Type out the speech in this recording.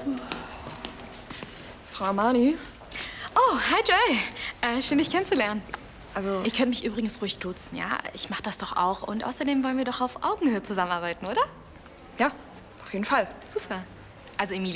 Frau Armani. Oh, hi Joel. Schön, dich kennenzulernen. Also, Ich könnte mich übrigens ruhig duzen, ja? Ich mache das doch auch. Und außerdem wollen wir doch auf Augenhöhe zusammenarbeiten, oder? ja, auf jeden Fall. Super. Also Emilia.